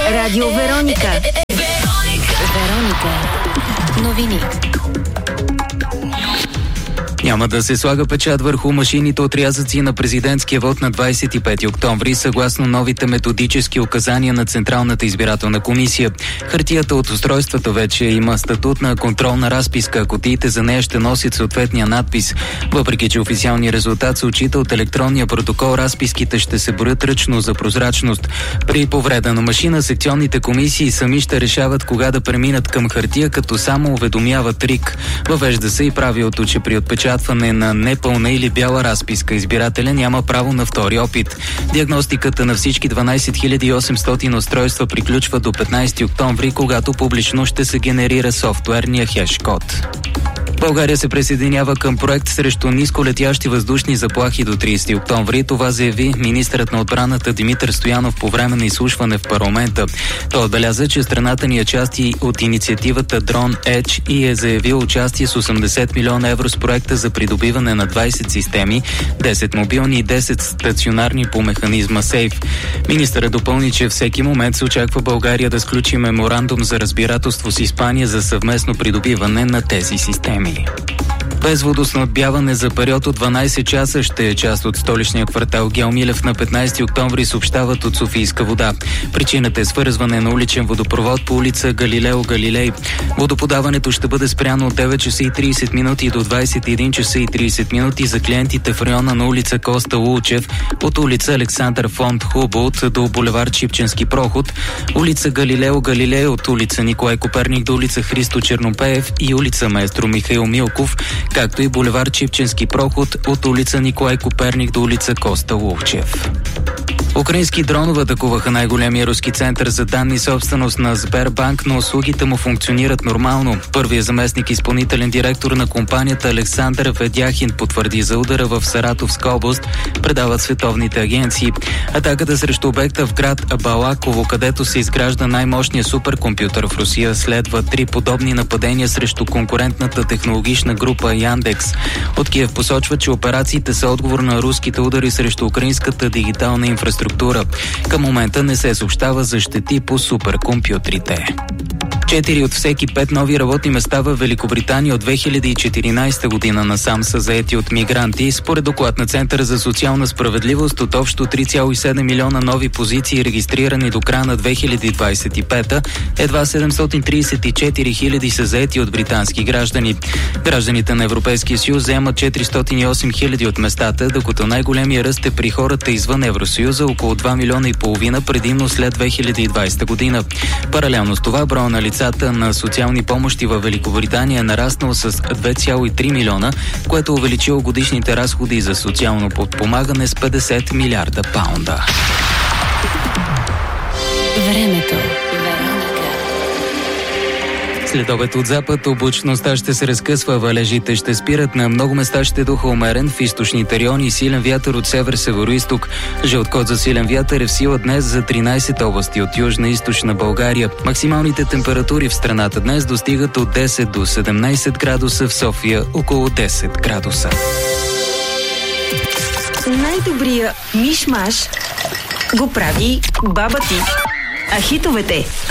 Радио Вероника. Вероника. Новини. Няма да се слага печат върху машините отрязъци на президентския вод на 25 октомври, съгласно новите методически указания на Централната избирателна комисия. Хартията от устройствата вече има статут на контролна разписка, а кутиите за нея ще носят съответния надпис. Въпреки че официалният резултат се отчита от електронния протокол, разписките ще се броят ръчно за прозрачност. При повреда на машина, секционните комисии сами ще решават кога да преминат към хартия, като само уведомяват РИК. Въвежда се и правилото, че при отпечатване на непълна или бяла разписка избирателя няма право на втори опит. Диагностиката на всички 12 800 устройства приключва до 15 октомври, когато публично ще се генерира софтуерния хеш-код. България се присъединява към проект срещу нисколетящи въздушни заплахи до 30 октомври. Това заяви министърът на отбраната Димитър Стоянов по време на изслушване в парламента. Той отбеляза, че страната ни е част от инициативата Drone Edge и е заявил участие с 80 милиона евро с проекта за придобиване на 20 системи, 10 мобилни и 10 стационарни по механизма SAFE. Министърът допълни, че всеки момент се очаква България да сключи меморандум за разбирателство с Испания за съвместно придобиване на тези системи. Без водоснабдяване за период от 12 часа ще е част от столичния квартал Геомилев на 15 октомври, съобщават от Софийска вода. Причината е свързване на уличен водопровод по улица Галилео Галилей. Водоподаването ще бъде спряно от 9 часа и 30 минути до 21 часа и 30 минути за клиентите в района на улица Коста Лулчев, от улица Александър фон Хуболт до булевард Шипченски проход, улица Галилео Галилей от улица Николай Коперник до улица Христо Чернопеев и улица Маестро Михаил Милков, както и булевард Шипченски проход от улица Николай Коперник до улица Коста Лулчев. Украински дронове атакуваха най-големия руски център за данни собственост на Сбербанк, но услугите му функционират нормално. Първият заместник изпълнителен директор на компанията Александър Ведяхин потвърди за удара в Саратовска област, предават световните агенции. Атаката срещу обекта в град Балаково, където се изгражда най-мощният суперкомпютър в Русия, следва 3 подобни нападения срещу конкурентната технологична група Яндекс. От Киев посочва, че операциите са отговор на руските удари срещу украинската дигитална инфраструктура. Към момента не се съобщава за щети по суперкомпютрите. 4 от всеки 5 нови работни места в Великобритания от 2014 година насам са заети от мигранти. Според доклад на Центъра за социална справедливост, от общо 3,7 милиона нови позиции, регистрирани до края на 2025, едва 734 хиляди са заети от британски граждани. Гражданите на Европейския съюз заемат 408 хиляди от местата, докато най-големия ръст е при хората извън Евросъюза, около 2 милиона и половина, предимно след 2020 година. Паралелно с това, броя на лицата на социални помощи в Великобритания е нараснал с 2,3 милиона, което увеличило годишните разходи за социално подпомагане с 50 милиарда паунда. Времето. След обед от запад облачността ще се разкъсва, валежите ще спират, на много места ще духа умерен, в източните райони и силен вятър от север-североизток. Жълт код за силен вятър е в сила днес за 13 области от южна и източна България. Максималните температури в страната днес достигат от 10 до 17 градуса, в София около 10 градуса. Най-добрия миш-маш го прави баба ти. А хитовете